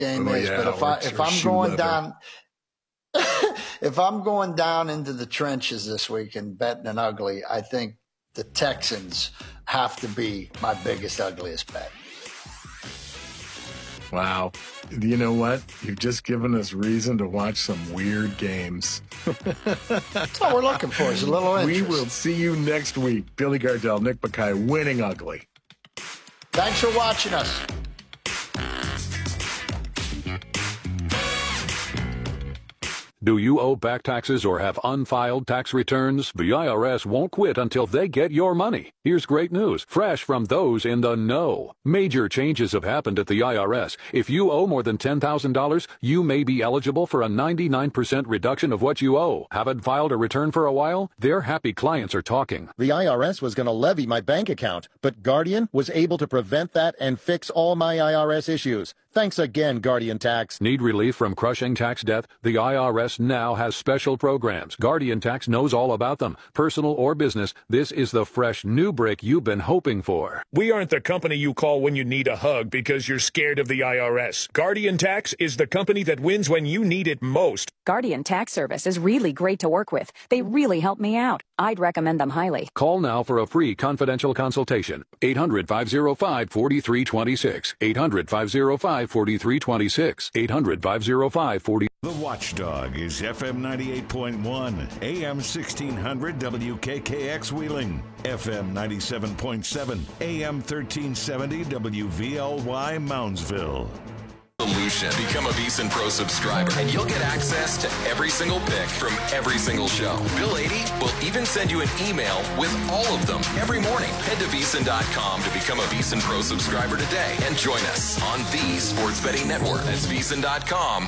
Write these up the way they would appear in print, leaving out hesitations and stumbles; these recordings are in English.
game is. Yeah, but if I'm going down, if I'm going down into the trenches this week and betting an ugly, I think the Texans have to be my biggest, ugliest bet. Wow. You know what? You've just given us reason to watch some weird games. That's all we're looking for is a little interest. We will see you next week. Billy Gardell, Nick Bakay, winning ugly. Thanks for watching us. Do you owe back taxes or have unfiled tax returns? The IRS won't quit until they get your money. Here's great news, fresh from those in the know. Major changes have happened at the IRS. If you owe more than $10,000, you may be eligible for a 99% reduction of what you owe. Haven't filed a return for a while? Their happy clients are talking. The IRS was going to levy my bank account, but Guardian was able to prevent that and fix all my IRS issues. Thanks again, Guardian Tax. Need relief from crushing tax debt? The IRS now has special programs. Guardian Tax knows all about them. Personal or business, this is the fresh new break you've been hoping for. We aren't the company you call when you need a hug because you're scared of the IRS. Guardian Tax is the company that wins when you need it most. Guardian Tax Service is really great to work with. They really help me out. I'd recommend them highly. Call now for a free confidential consultation. 800-505-4326. 800-505-4326. 800-505-4326. The Watchdog is FM 98.1, AM 1600 WKKX Wheeling, FM 97.7, AM 1370 WVLY Moundsville. Become a VSiN Pro subscriber, and you'll get access to every single pick from every single show. Bill 80 will even send you an email with all of them every morning. Head to VSiN.com to become a VSiN Pro subscriber today and join us on the Sports Betting Network. That's VSiN.com,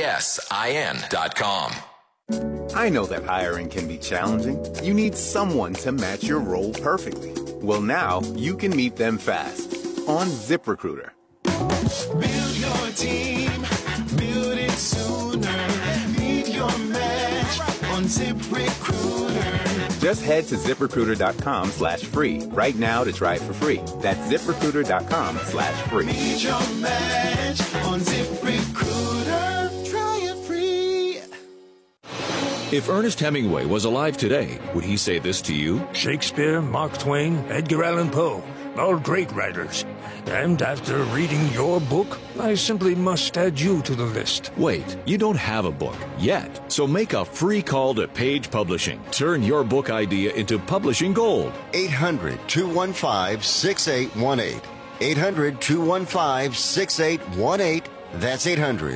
VSIN.com. I know that hiring can be challenging. You need someone to match your role perfectly. Well, now you can meet them fast on ZipRecruiter. Build your team, build it sooner. Meet your match on ZipRecruiter. Just head to ZipRecruiter.com/free right now to try it for free. That's ZipRecruiter.com/free. Meet your match on ZipRecruiter. Try it free. If Ernest Hemingway was alive today, would he say this to you? Shakespeare, Mark Twain, Edgar Allan Poe, all great writers. And after reading your book, I simply must add you to the list. Wait, you don't have a book yet. So make a free call to Page Publishing. Turn your book idea into publishing gold. 800-215-6818. 800-215-6818. That's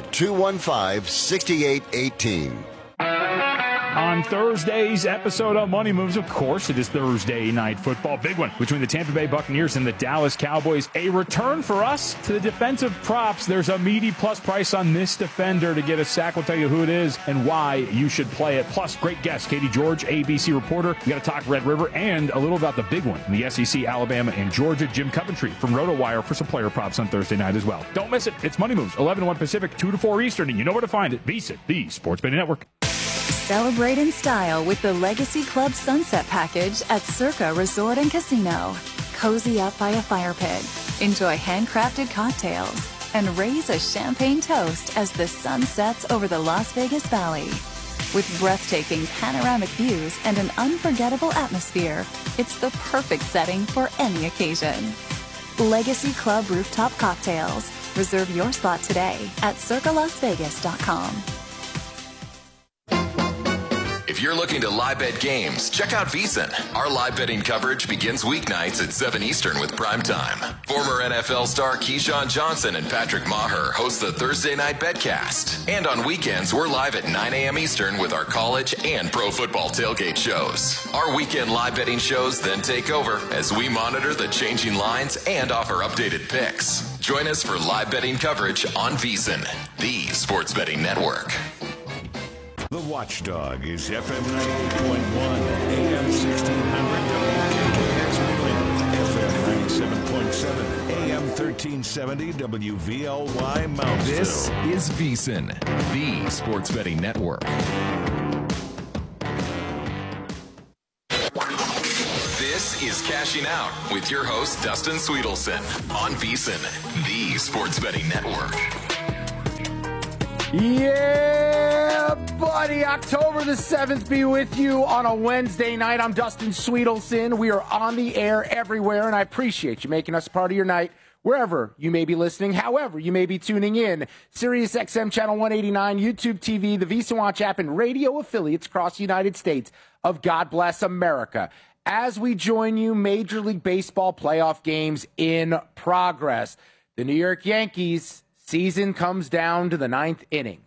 800-215-6818. On Thursday's episode of Money Moves, of course, it is Thursday Night Football. Big one between the Tampa Bay Buccaneers and the Dallas Cowboys. A return for us to the defensive props. There's a meaty plus price on this defender to get a sack. We'll tell you who it is and why you should play it. Plus, great guest, Katie George, ABC reporter. We got to talk Red River and a little about the big one in the SEC, Alabama and Georgia. Jim Coventry from RotoWire for some player props on Thursday night as well. Don't miss it. It's Money Moves, 11 to 1 Pacific, 2 to 4 Eastern, and you know where to find it. VSiN, the Sports Betting Network. Celebrate in style with the Legacy Club Sunset Package at Circa Resort and Casino. Cozy up by a fire pit, enjoy handcrafted cocktails, and raise a champagne toast as the sun sets over the Las Vegas Valley. With breathtaking panoramic views and an unforgettable atmosphere, it's the perfect setting for any occasion. Legacy Club Rooftop Cocktails. Reserve your spot today at circalasvegas.com. If you're looking to live bet games, check out VSiN. Our live betting coverage begins weeknights at 7 Eastern with Prime Time. Former NFL star Keyshawn Johnson and Patrick Maher host the Thursday Night Betcast. And on weekends, we're live at 9 a.m. Eastern with our college and pro football tailgate shows. Our weekend live betting shows then take over as we monitor the changing lines and offer updated picks. Join us for live betting coverage on VSiN, the Sports Betting Network. The Watchdog is FM 98.1, AM 1600 WKKX Wheeling, FM 97.7, AM 1370 WVLY Moundsville. This is VSiN, the Sports Betting Network. This is Cashing Out with your host, Dustin Sweetelson, on VSiN, the Sports Betting Network. Yeah, buddy. October the 7th be with you on a Wednesday night. I'm Dustin Sweetelson. We are on the air everywhere, and I appreciate you making us part of your night wherever you may be listening, however you may be tuning in. Sirius XM Channel 189, YouTube TV, the VSiN Watch app, and radio affiliates across the United States of God Bless America. As we join you, Major League Baseball playoff games in progress. The New York Yankees season comes down to the 9th inning.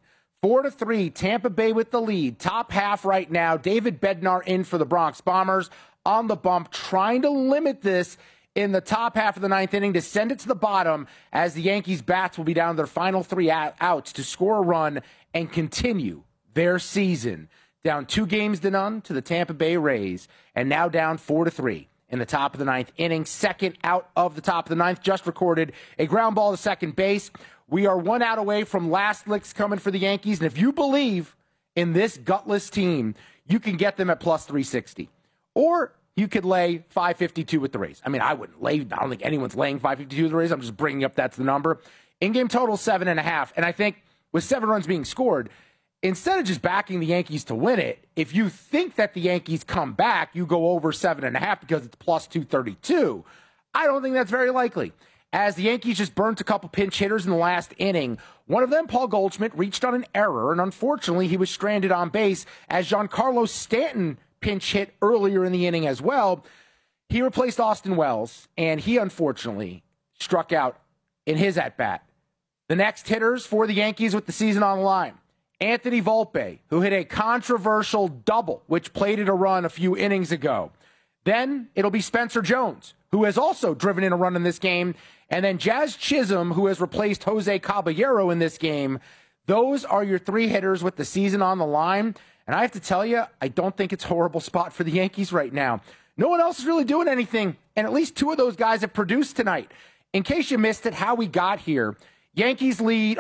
4-3, Tampa Bay with the lead. Top half right now. David Bednar in for the Bronx Bombers on the bump, trying to limit this in the top half of the 9th inning to send it to the bottom as the Yankees bats will be down to their final 3 outs to score a run and continue their season. Down 2-0 to the Tampa Bay Rays, and now down 4-3. In the top of the 9th inning, second out of the top of the 9th, just recorded a ground ball to second base. We are 1 out away from last licks coming for the Yankees, and if you believe in this gutless team, you can get them at plus 360. Or you could lay 552 with the Rays. I mean, I wouldn't lay, I don't think anyone's laying 552 with the Rays. I'm just bringing up that's the number. In-game total 7.5, and I think with 7 runs being scored, instead of just backing the Yankees to win it, if you think that the Yankees come back, you go over 7.5 because it's plus 232. I don't think that's very likely. As the Yankees just burnt a couple pinch hitters in the last inning, one of them, Paul Goldschmidt, reached on an error, and unfortunately he was stranded on base as Giancarlo Stanton pinch hit earlier in the inning as well. He replaced Austin Wells, and he unfortunately struck out in his at-bat. The next hitters for the Yankees with the season on the line. Anthony Volpe, who hit a controversial double, which plated a run a few innings ago. Then it'll be Spencer Jones, who has also driven in a run in this game. And then Jazz Chisholm, who has replaced Jose Caballero in this game. Those are your 3 hitters with the season on the line. And I have to tell you, I don't think it's a horrible spot for the Yankees right now. No one else is really doing anything, and at least 2 of those guys have produced tonight. In case you missed it, how we got here, Yankees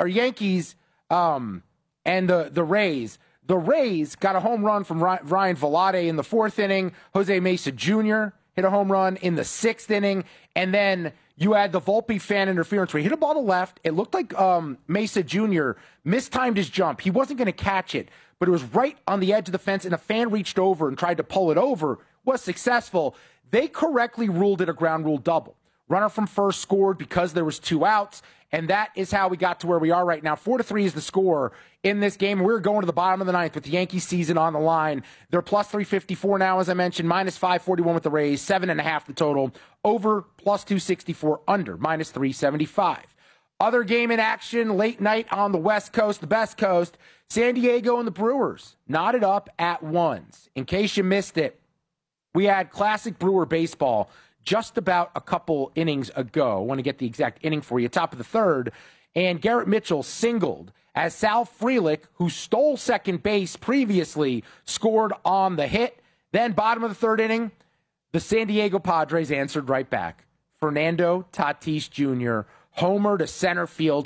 and the Rays. The Rays got a home run from Ryan Velarde in the 4th inning. Jose Mesa Jr. hit a home run in the 6th inning. And then you had the Volpe fan interference where he hit a ball to left. It looked like Mesa Jr. mistimed his jump. He wasn't going to catch it, but it was right on the edge of the fence, and a fan reached over and tried to pull it over. Was successful. They correctly ruled it a ground rule double. Runner from first scored because there was 2 outs, and that is how we got to where we are right now. 4-3 is the score in this game. We're going to the bottom of the 9th with the Yankees season on the line. They're plus 354 now, as I mentioned, minus 541 with the Rays, 7.5 the total, over plus 264, under minus 375. Other game in action late night on the West Coast, the best coast, San Diego and the Brewers knotted up at 1s. In case you missed it, we had classic Brewer baseball just about a couple innings ago. I want to get the exact inning for you. Top of the 3rd. And Garrett Mitchell singled as Sal Frelick, who stole second base previously, scored on the hit. Then bottom of the 3rd inning, the San Diego Padres answered right back. Fernando Tatis Jr., homer to center field,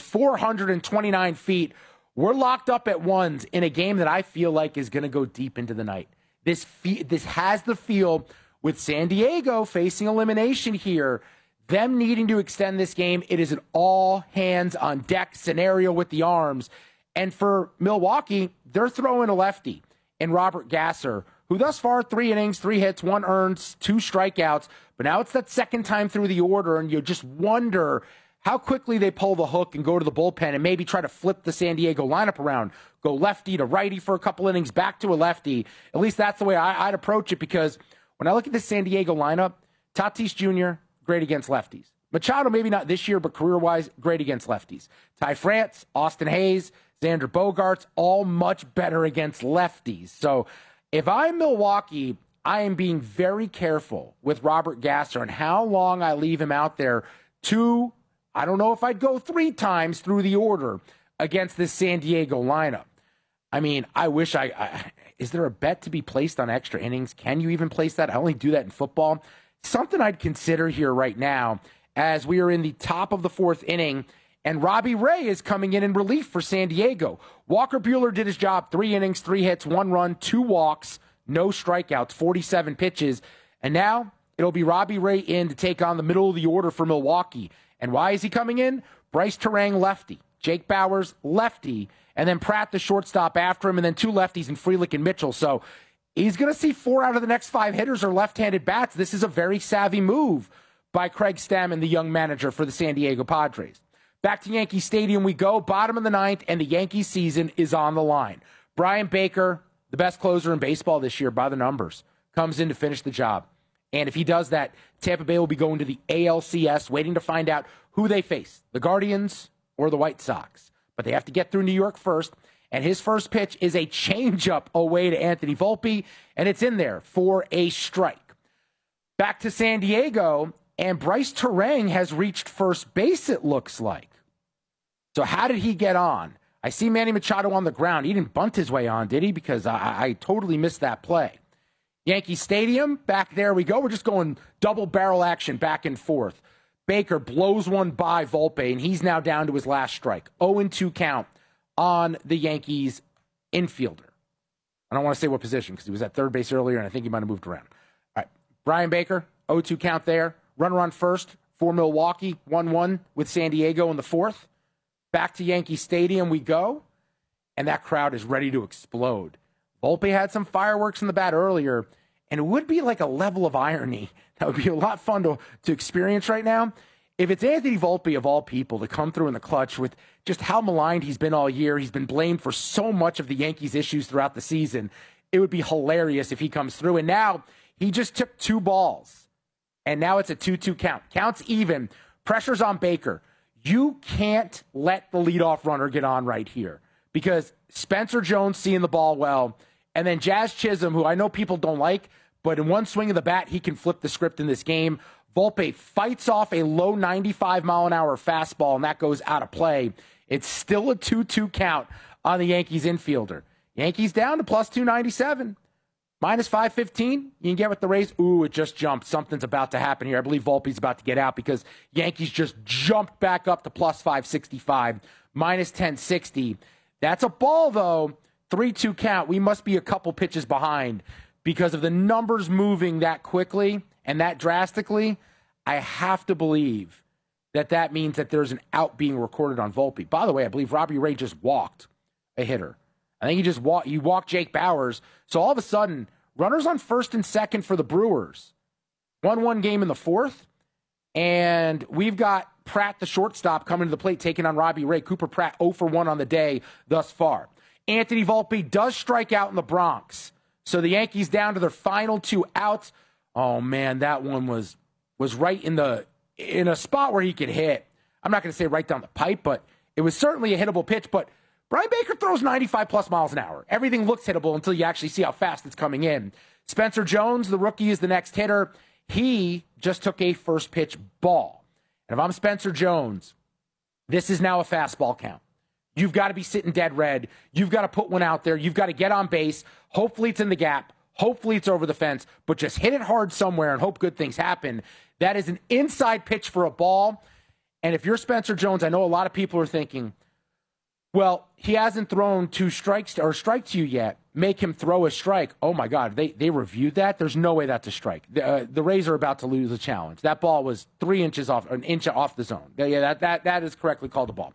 429 feet. We're locked up at 1s in a game that I feel like is going to go deep into the night. This has the feel with San Diego facing elimination here, them needing to extend this game. It is an all-hands-on-deck scenario with the arms. And for Milwaukee, they're throwing a lefty in Robert Gasser, who thus far 3 innings, 3 hits, 1 earned, 2 strikeouts. But now it's that second time through the order, and you just wonder how quickly they pull the hook and go to the bullpen and maybe try to flip the San Diego lineup around, go lefty to righty for a couple innings, back to a lefty. At least that's the way I'd approach it, because when I look at the San Diego lineup, Tatis Jr., great against lefties. Machado, maybe not this year, but career-wise, great against lefties. Ty France, Austin Hayes, Xander Bogaerts, all much better against lefties. So if I'm Milwaukee, I am being very careful with Robert Gasser and how long I leave him out there. 2, I don't know if I'd go 3 times through the order against this San Diego lineup. I mean, I wish is there a bet to be placed on extra innings? Can you even place that? I only do that in football. Something I'd consider here right now as we are in the top of the 4th inning, and Robbie Ray is coming in relief for San Diego. Walker Buehler did his job, 3 innings, 3 hits, 1 run, 2 walks, no strikeouts, 47 pitches. And now it'll be Robbie Ray in to take on the middle of the order for Milwaukee. And why is he coming in? Bryce Turang, lefty. Jake Bauers, lefty, and then Pratt, the shortstop, after him, and then 2 lefties in Frelick and Mitchell. So he's going to see 4 out of the next 5 hitters are left-handed bats. This is a very savvy move by Craig Stammen, the young manager for the San Diego Padres. Back to Yankee Stadium we go, bottom of the 9th, and the Yankee season is on the line. Brian Baker, the best closer in baseball this year by the numbers, comes in to finish the job. And if he does that, Tampa Bay will be going to the ALCS, waiting to find out who they face, the Guardians or the White Sox. But they have to get through New York first, and his first pitch is a changeup away to Anthony Volpe, and it's in there for a strike. Back to San Diego, and Bryce Terang has reached first base, it looks like. So how did he get on? I see Manny Machado on the ground. He didn't bunt his way on, did he? Because I totally missed that play. Yankee Stadium, back there we go. We're just going double barrel action back and forth. Baker blows one by Volpe, and he's now down to his last strike. 0-2 count on the Yankees infielder. I don't want to say what position because he was at third base earlier, and I think he might have moved around. All right, Brian Baker, 0-2 count there. Runner on first for Milwaukee, 1-1 with San Diego in the 4th. Back to Yankee Stadium we go, and that crowd is ready to explode. Volpe had some fireworks in the bat earlier, and it would be like a level of irony that would be a lot fun to experience right now. If it's Anthony Volpe, of all people, to come through in the clutch with just how maligned he's been all year, he's been blamed for so much of the Yankees' issues throughout the season, it would be hilarious if he comes through. And now he just took 2 balls, and now it's a 2-2 count. Counts even. Pressure's on Baker. You can't let the leadoff runner get on right here because Spencer Jones seeing the ball well, and then Jazz Chisholm, who I know people don't like, but in one swing of the bat, he can flip the script in this game. Volpe fights off a low 95-mile-an-hour fastball, and that goes out of play. It's still a 2-2 count on the Yankees infielder. Yankees down to plus 297. Minus 515, you can get with the Rays. Ooh, it just jumped. Something's about to happen here. I believe Volpe's about to get out because Yankees just jumped back up to plus 565, minus 1060. That's a ball, though. 3-2 count. We must be a couple pitches behind because of the numbers moving that quickly and that drastically. I have to believe that means that there's an out being recorded on Volpe. By the way, I believe Robbie Ray just walked a hitter. I think he walked Jake Bauers. So all of a sudden, runners on first and second for the Brewers. 1-1 game in the 4th. And we've got Pratt, the shortstop, coming to the plate, taking on Robbie Ray. Cooper Pratt 0 for 1 on the day thus far. Anthony Volpe does strike out in the Bronx. So the Yankees down to their final 2 outs. Oh, man, that one was right in a spot where he could hit. I'm not going to say right down the pipe, but it was certainly a hittable pitch. But Brian Baker throws 95-plus miles an hour. Everything looks hittable until you actually see how fast it's coming in. Spencer Jones, the rookie, is the next hitter. He just took a first pitch ball. And if I'm Spencer Jones, this is now a fastball count. You've got to be sitting dead red. You've got to put one out there. You've got to get on base. Hopefully it's in the gap. Hopefully it's over the fence. But just hit it hard somewhere and hope good things happen. That is an inside pitch for a ball. And if you're Spencer Jones, I know a lot of people are thinking, well, he hasn't thrown 2 strikes or strike to you yet. Make him throw a strike. Oh, my God. They reviewed that? There's no way that's a strike. The Rays are about to lose the challenge. That ball was 3 inches off, an inch off the zone. Yeah, that is correctly called a ball.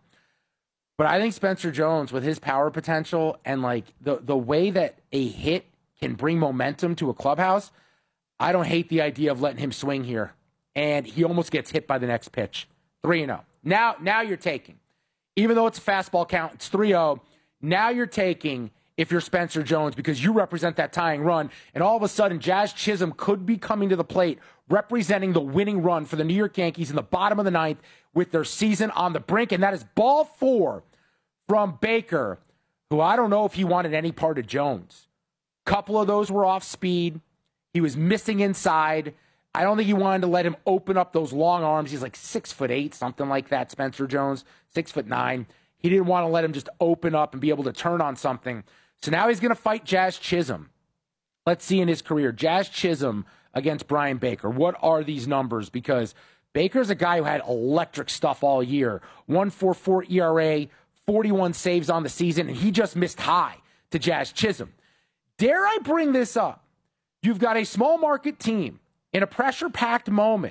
But I think Spencer Jones, with his power potential and like the way that a hit can bring momentum to a clubhouse, I don't hate the idea of letting him swing here. And he almost gets hit by the next pitch. 3-0. Now you're taking. Even though it's a fastball count, it's 3-0. Now you're taking if you're Spencer Jones because you represent that tying run. And all of a sudden, Jazz Chisholm could be coming to the plate representing the winning run for the New York Yankees in the bottom of the 9th with their season on the brink. And that is ball 4 from Baker, who I don't know if he wanted any part of Jones. Couple of those were off speed. He was missing inside. I don't think he wanted to let him open up those long arms. He's like 6'8", something like that, Spencer Jones, 6'9". He didn't want to let him just open up and be able to turn on something. So now he's going to fight Jazz Chisholm. Let's see in his career. Jazz Chisholm against Brian Baker. What are these numbers? Because Baker's a guy who had electric stuff all year. 1.44 ERA, 41 saves on the season, and he just missed high to Jazz Chisholm. Dare I bring this up? You've got a small market team in a pressure-packed moment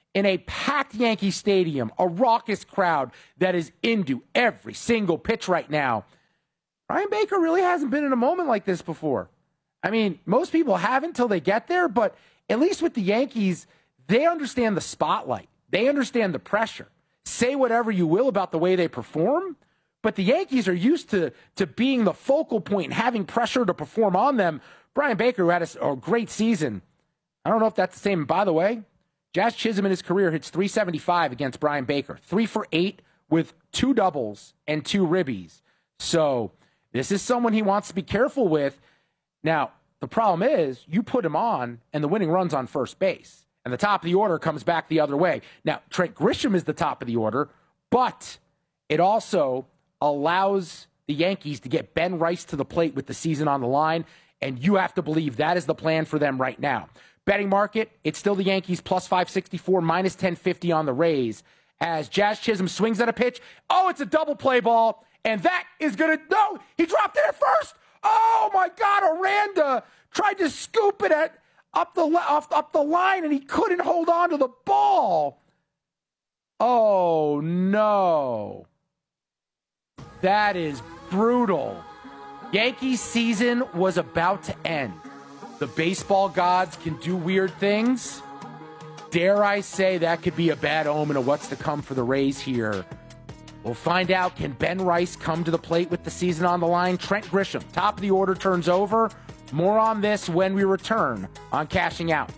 in a packed Yankee Stadium, a raucous crowd that is into every single pitch right now. Brian Baker really hasn't been in a moment like this before. I mean, most people haven't until they get there, but at least with the Yankees, they understand the spotlight. They understand the pressure. Say whatever you will about the way they perform, but the Yankees are used to being the focal point and having pressure to perform on them. Brian Baker, who had a great season, I don't know if that's the same. By the way, Jazz Chisholm in his career hits .375 against Brian Baker. 3 for 8 with 2 doubles and 2 ribbies. So this is someone he wants to be careful with. Now, the problem is you put him on and the winning run's on first base. And the top of the order comes back the other way. Now, Trent Grisham is the top of the order, but it also allows the Yankees to get Ben Rice to the plate with the season on the line, and you have to believe that is the plan for them right now. Betting market, it's still the Yankees plus 564, minus 1050 on the Rays. As Jazz Chisholm swings at a pitch, it's a double play ball, and that is going to, no, he dropped it at first. Oh, my God, Aranda tried to scoop it up the line, and he couldn't hold on to the ball. Oh, no. That is brutal. Yankees season was about to end. The baseball gods can do weird things. Dare I say that could be a bad omen of what's to come for the Rays here. We'll find out, can Ben Rice come to the plate with the season on the line? Trent Grisham, top of the order, turns over. More on this when we return on Cashing Out.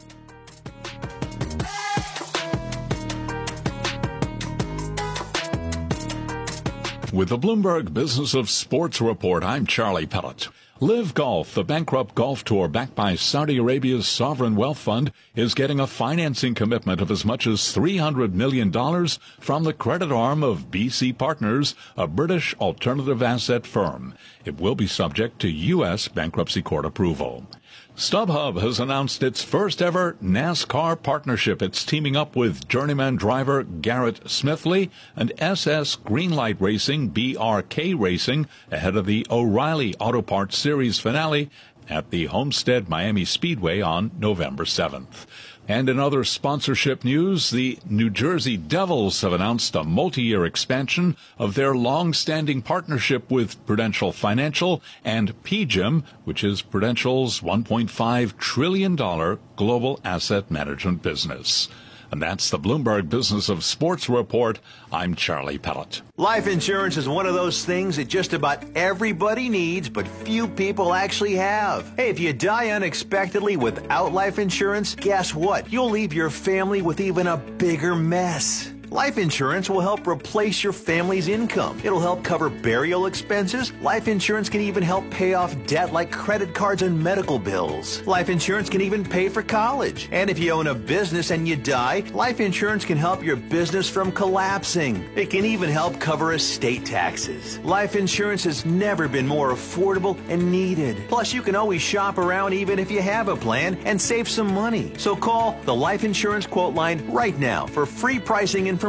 With the Bloomberg Business of Sports Report, I'm Charlie Pellett. Live Golf, the bankrupt golf tour backed by Saudi Arabia's sovereign wealth fund, is getting a financing commitment of as much as $300 million from the credit arm of BC Partners, a British alternative asset firm. It will be subject to U.S. bankruptcy court approval. StubHub has announced its first ever NASCAR partnership. It's teaming up with journeyman driver Garrett Smithley and SS Greenlight Racing, BRK Racing, ahead of the O'Reilly Auto Parts Series finale at the Homestead Miami Speedway on November 7th. And in other sponsorship news, the New Jersey Devils have announced a multi-year expansion of their long-standing partnership with Prudential Financial and PGIM, which is Prudential's $1.5 trillion global asset management business. And that's the Bloomberg Business of Sports Report. I'm Charlie Pellett. Life insurance is one of those things that just about everybody needs, but few people actually have. Hey, if you die unexpectedly without life insurance, guess what? You'll leave your family with even a bigger mess. Life insurance will help replace your family's income. It'll help cover burial expenses. Life insurance can even help pay off debt like credit cards and medical bills. Life insurance can even pay for college. And if you own a business and you die, life insurance can help your business from collapsing. It can even help cover estate taxes. Life insurance has never been more affordable and needed. Plus, you can always shop around even if you have a plan and save some money. So call the Life Insurance Quote Line right now for free pricing information.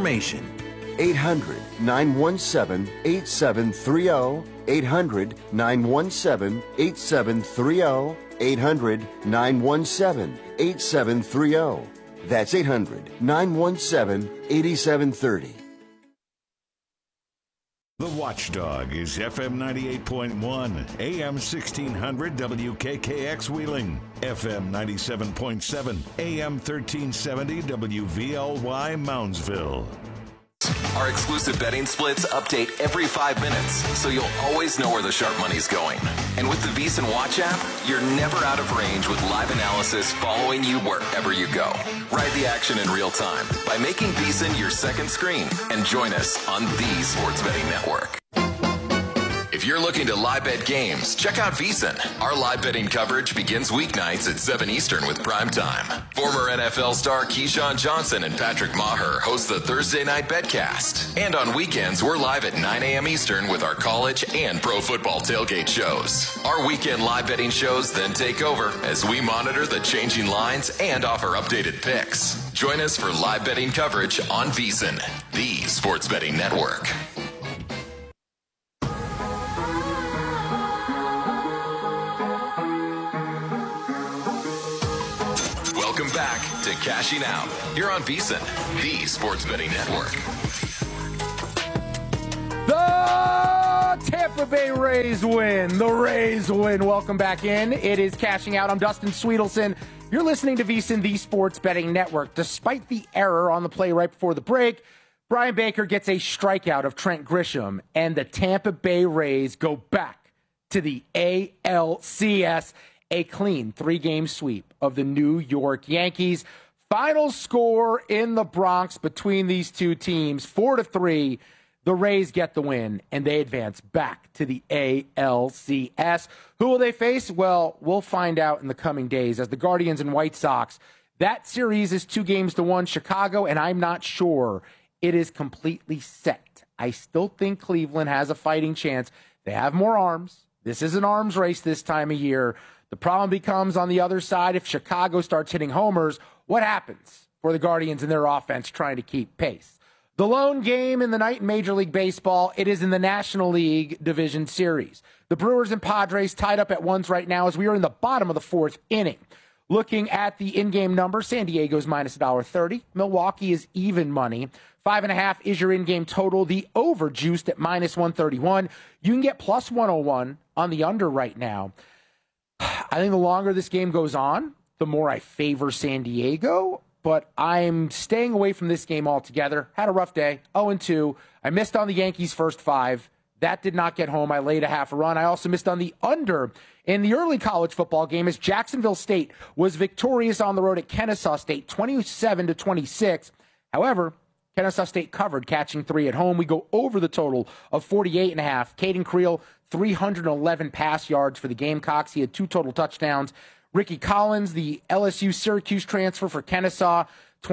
800-917-8730. 800-917-8730. 800-917-8730. That's 800-917-8730. The Watchdog is FM 98.1, AM 1600 WKKX Wheeling, FM 97.7, AM 1370 WVLY Moundsville. Our exclusive betting splits update every 5 minutes, so you'll always know where the sharp money's going. And with the VSiN Watch app, you're never out of range with live analysis following you wherever you go. Ride the action in real time by making VSiN your second screen and join us on the Sports Betting Network. If you're looking to live bet games, check out VSiN. Our live betting coverage begins weeknights at 7 Eastern with Prime Time. Former NFL star Keyshawn Johnson and Patrick Maher host the Thursday Night Betcast. And on weekends, we're live at 9 a.m. Eastern with our college and pro football tailgate shows. Our weekend live betting shows then take over as we monitor the changing lines and offer updated picks. Join us for live betting coverage on VSiN, the Sports Betting Network. Welcome back to Cashing Out. You're on VSiN, the Sports Betting Network. The Tampa Bay Rays win. The Rays win. Welcome back in. It is Cashing Out. I'm Dustin Sweetelson. You're listening to VSiN, the Sports Betting Network. Despite the error on the play right before the break, Brian Baker gets a strikeout of Trent Grisham, and the Tampa Bay Rays go back to the ALCS, a clean 3-game sweep of the New York Yankees. Final score in the Bronx between these two teams, 4-3. The Rays get the win, and they advance back to the ALCS. Who will they face? Well, we'll find out in the coming days as the Guardians and White Sox. That series is 2-1 Chicago, and I'm not sure it is completely set. I still think Cleveland has a fighting chance. They have more arms. This is an arms race this time of year. The problem becomes on the other side, if Chicago starts hitting homers, what happens for the Guardians and their offense trying to keep pace? The lone game in the night in Major League Baseball, it is in the National League Division Series. The Brewers and Padres tied up at ones right now as we are in the bottom of the 4th inning. Looking at the in-game number, San Diego's minus $1.30. Milwaukee is even money. 5.5 is your in-game total. The over juiced at minus 131. You can get plus 101 on the under right now. I think the longer this game goes on, the more I favor San Diego. But I'm staying away from this game altogether. Had a rough day, 0-2. I missed on the Yankees' first 5. That did not get home. I laid a half a run. I also missed on the under in the early college football game as Jacksonville State was victorious on the road at Kennesaw State, 27-26. However, Kennesaw State covered, catching 3 at home. We go over the total of 48.5. Caden Creel, 311 pass yards for the Gamecocks. He had 2 total touchdowns. Ricky Collins, the LSU Syracuse transfer for Kennesaw,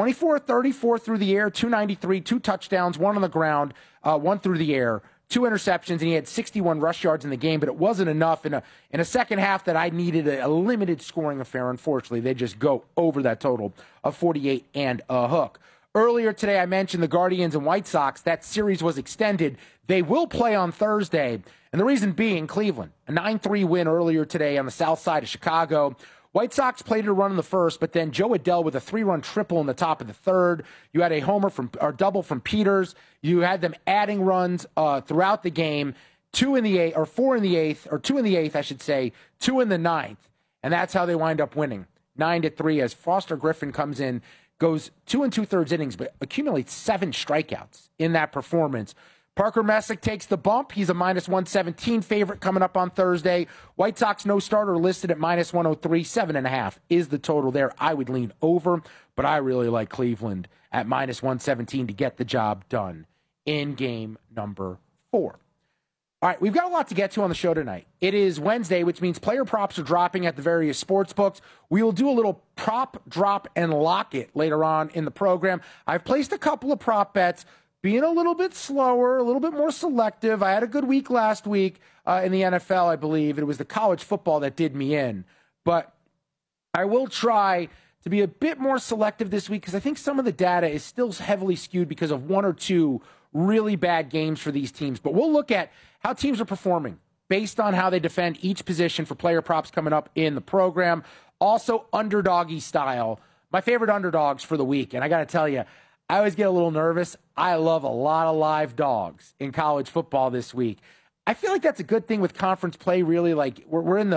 24-34 through the air, 293, 2 touchdowns, 1 on the ground, 1 through the air, 2 interceptions, and he had 61 rush yards in the game, but it wasn't enough in a second half that I needed a limited scoring affair. Unfortunately, they just go over that total of 48 and a hook. Earlier today, I mentioned the Guardians and White Sox. That series was extended. They will play on Thursday, and the reason being Cleveland. A 9-3 win earlier today on the south side of Chicago. White Sox played a run in the first, but then Joe Adell with a 3-run triple in the top of the third. You had a double from Peters. You had them adding runs throughout the game. 2 in the 8th, or 4 in the 8th, or 2 in the 8th, I should say. 2 in the 9th, and that's how they wind up winning 9-3 as Foster Griffin comes in. Goes 2 2/3 innings, but accumulates 7 strikeouts in that performance. Parker Messick takes the bump. He's a minus 117 favorite coming up on Thursday. White Sox no starter listed at minus 103. 7.5 is the total there. I would lean over, but I really like Cleveland at minus 117 to get the job done in game number 4. All right, we've got a lot to get to on the show tonight. It is Wednesday, which means player props are dropping at the various sports books. We will do a little prop, drop, and lock it later on in the program. I've placed a couple of prop bets, being a little bit slower, a little bit more selective. I had a good week last week in the NFL, I believe. It was the college football that did me in. But I will try to be a bit more selective this week because I think some of the data is still heavily skewed because of 1 or 2 really bad games for these teams. But we'll look at how teams are performing based on how they defend each position for player props coming up in the program. Also, underdoggy style. My favorite underdogs for the week. And I got to tell you, I always get a little nervous. I love a lot of live dogs in college football this week. I feel like that's a good thing with conference play, really. Like we're in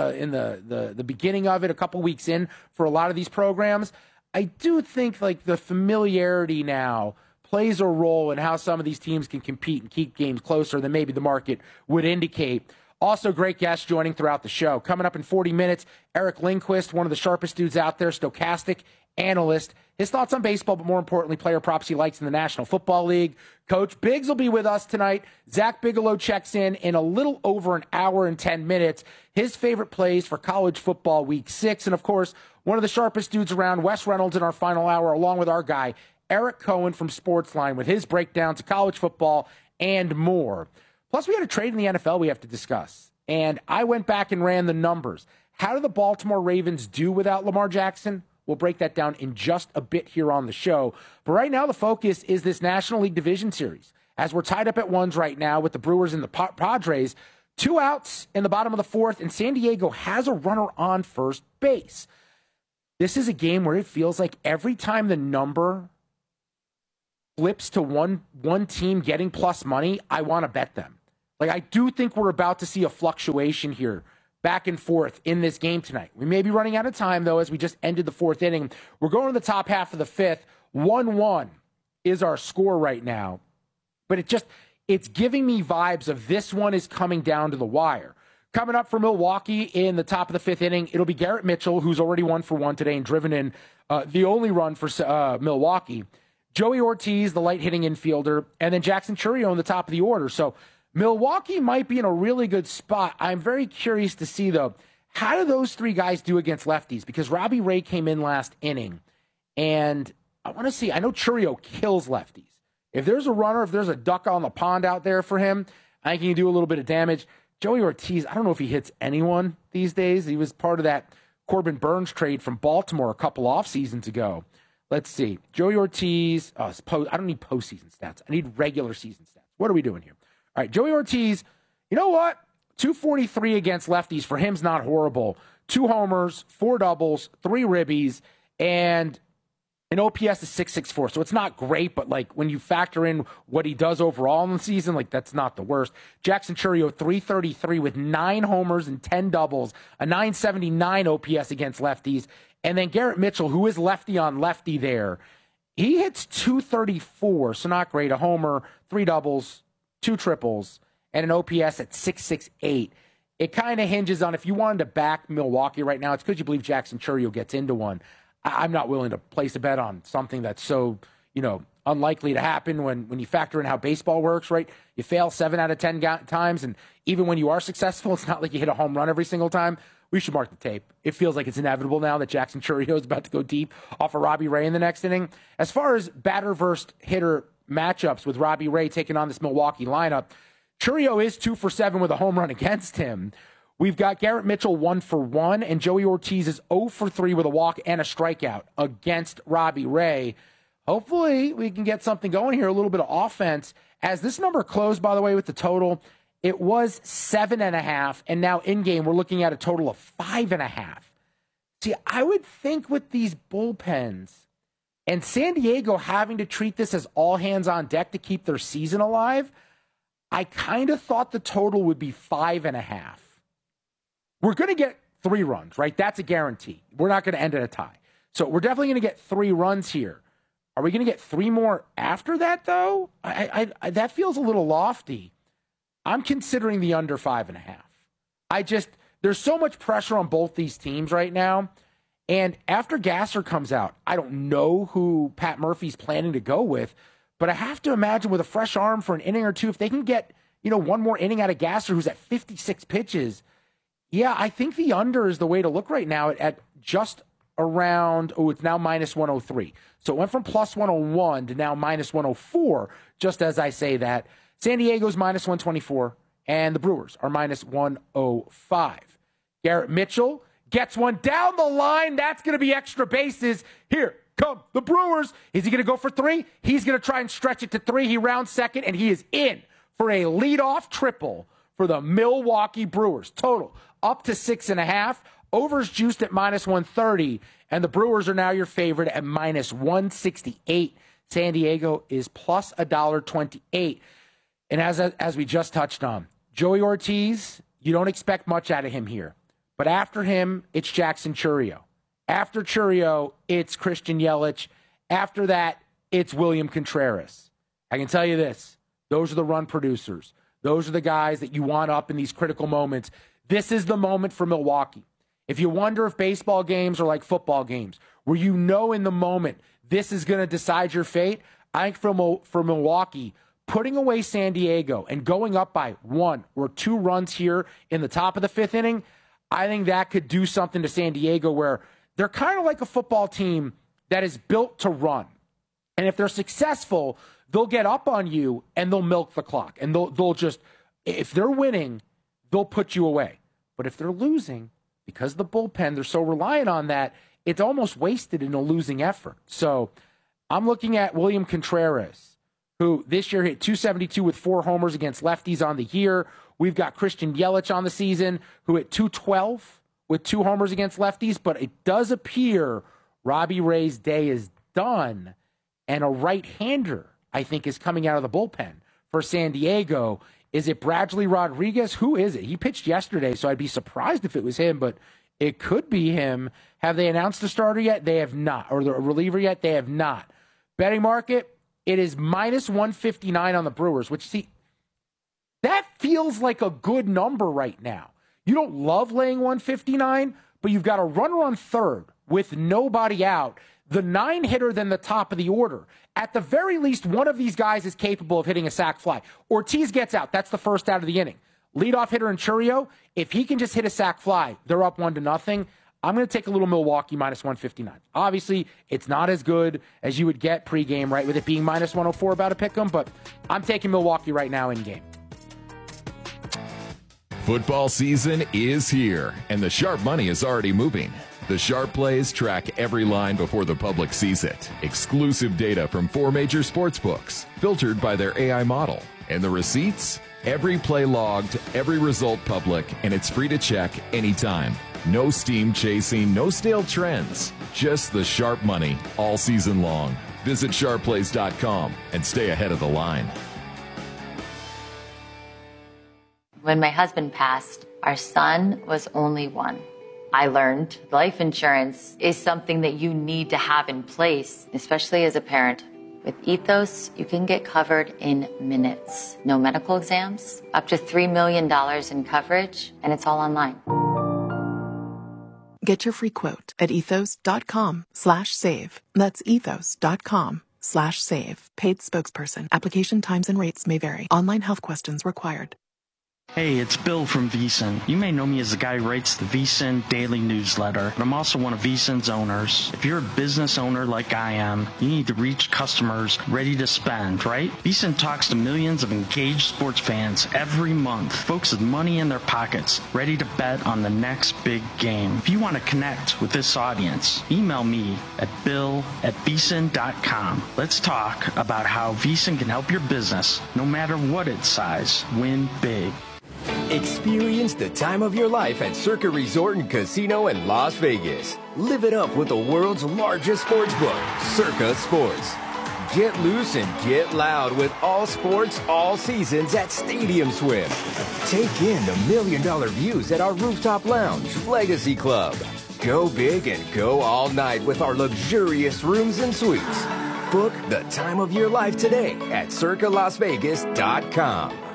the beginning of it, a couple weeks in for a lot of these programs. I do think like the familiarity now plays a role in how some of these teams can compete and keep games closer than maybe the market would indicate. Also, great guests joining throughout the show. Coming up in 40 minutes, Eric Lindquist, one of the sharpest dudes out there, stochastic analyst. His thoughts on baseball, but more importantly, player props he likes in the National Football League. Coach Biggs will be with us tonight. Zach Bigelow checks in a little over an hour and 10 minutes. His favorite plays for college football week 6. And, of course, one of the sharpest dudes around, Wes Reynolds, in our final hour, along with our guy, Eric Cohen from Sportsline, with his breakdowns of college football and more. Plus, we had a trade in the NFL we have to discuss. And I went back and ran the numbers. How do the Baltimore Ravens do without Lamar Jackson? We'll break that down in just a bit here on the show. But right now, the focus is this National League Division Series. As we're tied up at ones right now with the Brewers and the Padres, 2 outs in the bottom of the 4th, and San Diego has a runner on first base. this is a game where it feels like every time the number flips to one team getting plus money, I want to bet them. Like, I do think we're about to see a fluctuation here back and forth in this game tonight. We may be running out of time, though, as we just ended the fourth inning. We're going to the top half of the fifth. 1-1 is our score right now. But it's giving me vibes of this one is coming down to the wire. Coming up for Milwaukee in the top of the fifth inning, it'll be Garrett Mitchell, who's already 1-for-1 today and driven in the only run for Milwaukee. Joey Ortiz, the light-hitting infielder, and then Jackson Chourio in the top of the order. So Milwaukee might be in a really good spot. I'm very curious to see, though, how do those three guys do against lefties? Because Robbie Ray came in last inning, and I want to see. I know Chourio kills lefties. If there's a runner, if there's a duck on the pond out there for him, I think he can do a little bit of damage. Joey Ortiz, I don't know if he hits anyone these days. He was part of that Corbin Burns trade from Baltimore a couple off seasons ago. Let's see. Joey Ortiz, I don't need postseason stats. I need regular season stats. What are we doing here? All right, Joey Ortiz, you know what? 243 against lefties for him's not horrible. 2 homers, 4 doubles, 3 ribbies, and an OPS is 664. So it's not great, but like when you factor in what he does overall in the season, like that's not the worst. Jackson Chourio, 333 with 9 homers and 10 doubles, a 979 OPS against lefties. And then Garrett Mitchell, who is lefty on lefty there, he hits 234, so not great. A homer, 3 doubles, 2 triples, and an OPS at 668. It kind of hinges on if you wanted to back Milwaukee right now, it's because you believe Jackson Chourio gets into one. I'm not willing to place a bet on something that's so, unlikely to happen when you factor in how baseball works, right? You fail 7 out of 10 times, and even when you are successful, it's not like you hit a home run every single time. We should mark the tape. It feels like it's inevitable now that Jackson Chourio is about to go deep off of Robbie Ray in the next inning. As far as batter versus hitter matchups with Robbie Ray taking on this Milwaukee lineup, Chourio is 2-for-7 with a home run against him. We've got Garrett Mitchell 1-for-1, and Joey Ortiz is 0-for-3 with a walk and a strikeout against Robbie Ray. Hopefully we can get something going here, a little bit of offense. As this number closed, by the way, with the total, it was 7.5, and now in-game we're looking at a total of 5.5. See, I would think with these bullpens and San Diego having to treat this as all hands on deck to keep their season alive, I kind of thought the total would be 5.5. We're going to get 3 runs, right? That's a guarantee. We're not going to end in a tie. So we're definitely going to get 3 runs here. Are we going to get 3 more after that, though? I that feels a little lofty. I'm considering the under 5.5. There's so much pressure on both these teams right now. And after Gasser comes out, I don't know who Pat Murphy's planning to go with, but I have to imagine with a fresh arm for an inning or two, if they can get, one more inning out of Gasser, who's at 56 pitches, yeah, I think the under is the way to look right now at just around, it's now minus 103. So it went from plus 101 to now minus 104, just as I say that. San Diego's minus 124, and the Brewers are minus 105. Garrett Mitchell gets one down the line. That's going to be extra bases. Here come the Brewers. Is he going to go for 3? He's going to try and stretch it to 3. He rounds second, and he is in for a leadoff triple for the Milwaukee Brewers. Total up to 6.5. Overs juiced at minus 130, and the Brewers are now your favorite at minus 168. San Diego is plus $1.28. And as we just touched on, Joey Ortiz, you don't expect much out of him here. But after him, it's Jackson Chourio. After Chourio, it's Christian Yelich. After that, it's William Contreras. I can tell you this. Those are the run producers. Those are the guys that you want up in these critical moments. This is the moment for Milwaukee. If you wonder if baseball games are like football games, where in the moment this is going to decide your fate, I think for Milwaukee, putting away San Diego and going up by 1 or 2 runs here in the top of the 5th inning, I think that could do something to San Diego where they're kind of like a football team that is built to run. And if they're successful, they'll get up on you and they'll milk the clock. And they'll just, if they're winning, they'll put you away. But if they're losing, because of the bullpen, they're so reliant on that, it's almost wasted in a losing effort. So I'm looking at William Contreras, who this year hit 272 with 4 homers against lefties on the year. We've got Christian Yelich on the season, who hit 212 with 2 homers against lefties, but it does appear Robbie Ray's day is done, and a right-hander, I think, is coming out of the bullpen for San Diego. Is it Bradley Rodriguez? Who is it? He pitched yesterday, so I'd be surprised if it was him, but it could be him. Have they announced the starter yet? They have not. Or the reliever yet? They have not. Betting market, it is minus 159 on the Brewers, which, see, that feels like a good number right now. You don't love laying 159, but you've got a runner on third with nobody out. The 9-hitter than the top of the order. At the very least, one of these guys is capable of hitting a sac fly. Ortiz gets out. That's the first out of the inning. Leadoff hitter in Churio, if he can just hit a sac fly, they're up 1-0. I'm going to take a little Milwaukee minus 159. Obviously, it's not as good as you would get pregame, right, with it being minus 104 about a pick 'em, but I'm taking Milwaukee right now in game. Football season is here, and the sharp money is already moving. The Sharp Plays track every line before the public sees it. Exclusive data from 4 major sports books, filtered by their AI model. And the receipts? Every play logged, every result public, and it's free to check anytime. No steam chasing, no stale trends. Just the sharp money all season long. Visit sharpplays.com and stay ahead of the line. When my husband passed, our son was only 1. I learned life insurance is something that you need to have in place, especially as a parent. With Ethos, you can get covered in minutes. No medical exams, up to $3 million in coverage, and it's all online. Get your free quote at ethos.com/save. That's ethos.com/save. Paid spokesperson. Application times and rates may vary. Online health questions required. Hey, it's Bill from VSiN. You may know me as the guy who writes the VSiN daily newsletter, but I'm also one of VSiN's owners. If you're a business owner like I am, you need to reach customers ready to spend, right? VSiN talks to millions of engaged sports fans every month, folks with money in their pockets, ready to bet on the next big game. If you want to connect with this audience, email me at bill@vsin.com. Let's talk about how VSiN can help your business, no matter what its size, win big. Experience the time of your life at Circa Resort and Casino in Las Vegas. Live it up with the world's largest sports book, Circa Sports. Get loose and get loud with all sports, all seasons at Stadium Swim. Take in the $1 million views at our rooftop lounge, Legacy Club. Go big and go all night with our luxurious rooms and suites. Book the time of your life today at circalasvegas.com.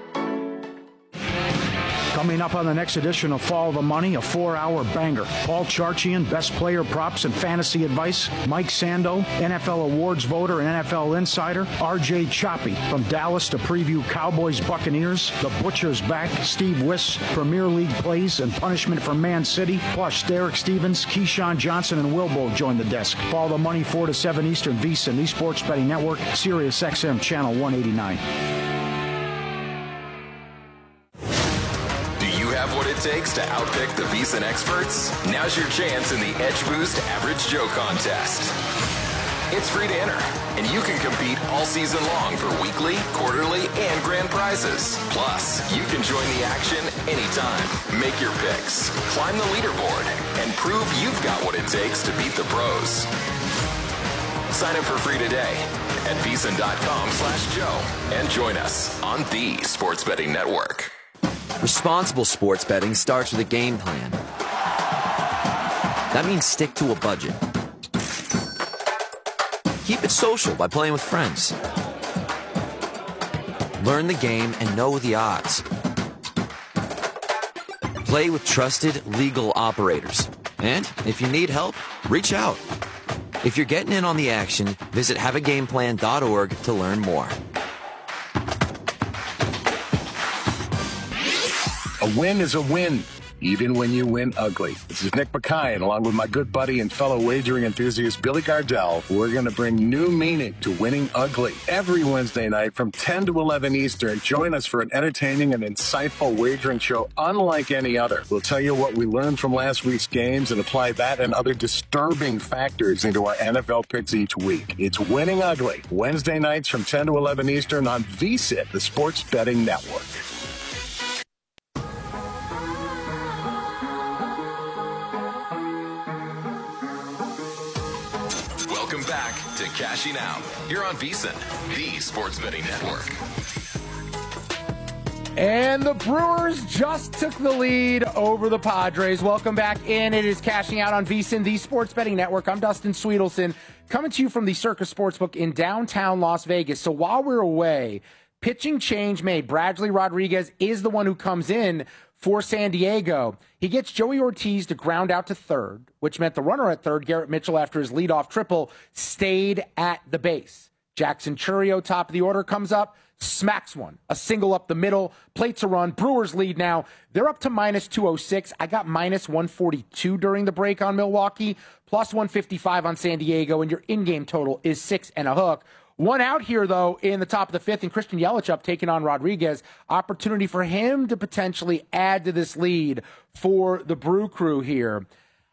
Coming up on the next edition of Follow the Money, a 4-hour banger. Paul Charchian, best player props and fantasy advice. Mike Sando, NFL awards voter and NFL insider. RJ Choppy, from Dallas to preview Cowboys Buccaneers. The Butcher's back. Steve Wiss, Premier League plays and punishment from Man City. Plus, Derek Stevens, Keyshawn Johnson, and Wilbo join the desk. Follow the Money 4 to 7 Eastern, VSiN, the Sports Betting Network, Sirius XM Channel 189. What it takes to outpick the VSiN experts? Now's your chance in the Edge Boost Average Joe contest. It's free to enter, and you can compete all season long for weekly, quarterly, and grand prizes. Plus, you can join the action anytime. Make your picks, climb the leaderboard, and prove you've got what it takes to beat the pros. Sign up for free today at VSiN.com/Joe and join us on the Sports Betting Network. Responsible sports betting starts with a game plan. That means stick to a budget. Keep it social by playing with friends. Learn the game and know the odds. Play with trusted legal operators. And if you need help, reach out. If you're getting in on the action, visit haveagameplan.org to learn more. A win is a win, even when you win ugly. This is Nick Mackay, and along with my good buddy and fellow wagering enthusiast Billy Gardell, we're going to bring new meaning to winning ugly. Every Wednesday night from 10 to 11 Eastern, join us for an entertaining and insightful wagering show unlike any other. We'll tell you what we learned from last week's games and apply that and other disturbing factors into our NFL picks each week. It's Winning Ugly, Wednesday nights from 10 to 11 Eastern on VSiN, the Sports Betting Network. Welcome back to Cashing Out here on VSiN, the Sports Betting Network. And the Brewers just took the lead over the Padres. Welcome back in. It is Cashing Out on VSiN, the Sports Betting Network. I'm Dustin Sweetelson, coming to you from the Circa Sportsbook in downtown Las Vegas. So while we're away, pitching change made. Bradley Rodriguez is the one who comes in for San Diego. He gets Joey Ortiz to ground out to third, which meant the runner at third, Garrett Mitchell, after his leadoff triple, stayed at the base. Jackson Chourio, top of the order, comes up, smacks one, a single up the middle, plates a run. Brewers lead now. They're up to minus 206. I got minus 142 during the break on Milwaukee, plus 155 on San Diego, and your in-game total is 6 and a hook. One out here, though, in the top of the fifth, and Christian Yelich up taking on Rodriguez. Opportunity for him to potentially add to this lead for the Brew Crew here.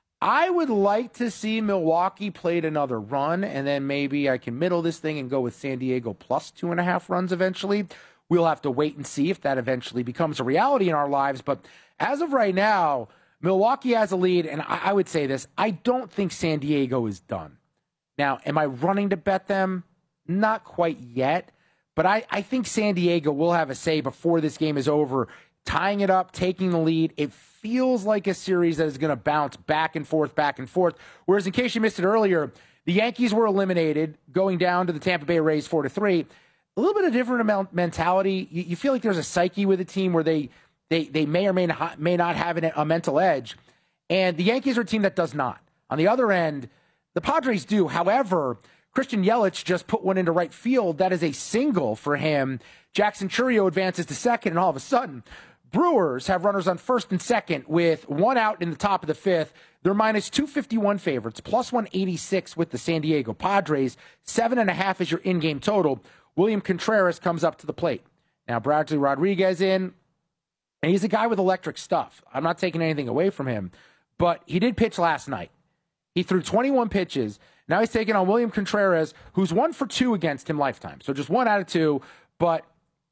I would like to see Milwaukee played another run, and then maybe I can middle this thing and go with San Diego plus 2.5 runs eventually. We'll have to wait and see if that eventually becomes a reality in our lives. But as of right now, Milwaukee has a lead, and I would say this. I don't think San Diego is done. Now, am I running to bet them? Not quite yet, but I think San Diego will have a say before this game is over, tying it up, taking the lead. It feels like a series that is going to bounce back and forth. Whereas, in case you missed it earlier, the Yankees were eliminated, going down to the Tampa Bay Rays 4-3. A little bit of different mentality. You feel like there's a psyche with a team where they may or may not have a mental edge, and the Yankees are a team that does not. On the other end, the Padres do. However, Christian Yelich just put one into right field. That is a single for him. Jackson Chourio advances to second, and all of a sudden, Brewers have runners on first and second with one out in the top of the fifth. They're minus 251 favorites, plus 186 with the San Diego Padres. 7.5 is your in-game total. William Contreras comes up to the plate. Now, Bradley Rodriguez in, and he's a guy with electric stuff. I'm not taking anything away from him, but he did pitch last night. He threw 21 pitches. Now he's taking on William Contreras, who's 1 for 2 against him lifetime. So just 1 out of 2, but